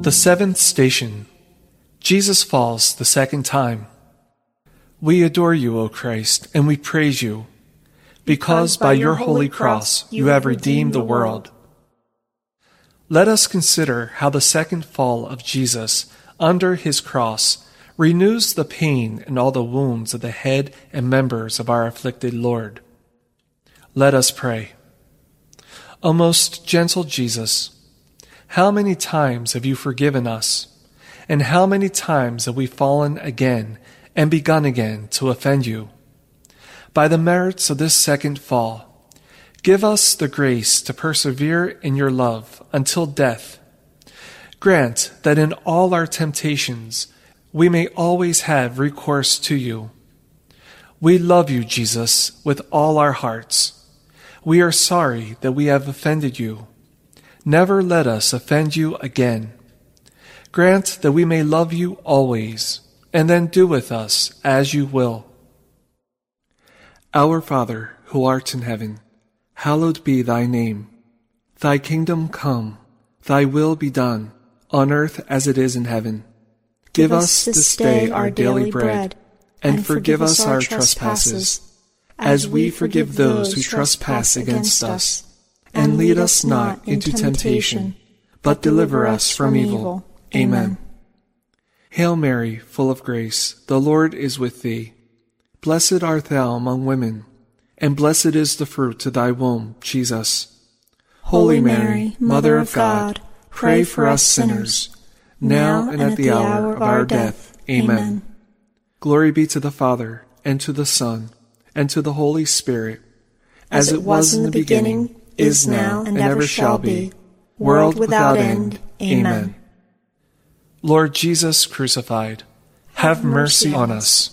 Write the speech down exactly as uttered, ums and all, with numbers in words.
The seventh station. Jesus falls the second time. We adore you, O Christ, and we praise you, because by your holy cross you have redeemed the world. Let us consider how the second fall of Jesus under his cross renews the pain and all the wounds of the head and members of our afflicted Lord. Let us pray. O most gentle Jesus, how many times have you forgiven us, and how many times have we fallen again and begun again to offend you? By the merits of this second fall, give us the grace to persevere in your love until death. Grant that in all our temptations we may always have recourse to you. We love you, Jesus, with all our hearts. We are sorry that we have offended you. Never let us offend you again. Grant that we may love you always, and then do with us as you will. Our Father, who art in heaven, hallowed be thy name. Thy kingdom come, thy will be done, on earth as it is in heaven. Give us this day our daily bread, and forgive us our trespasses, as we forgive those who trespass against us. And lead us not into temptation, but deliver us from evil. Amen. Hail Mary, full of grace, the Lord is with thee. Blessed art thou among women, and blessed is the fruit of thy womb, Jesus. Holy Mary, Mother of God, pray for us sinners, now and at the hour of our death. Amen. Glory be to the Father, and to the Son, and to the Holy Spirit, as it was in the beginning, is now, and ever shall be, world without end. Amen. Lord Jesus crucified, have mercy on us.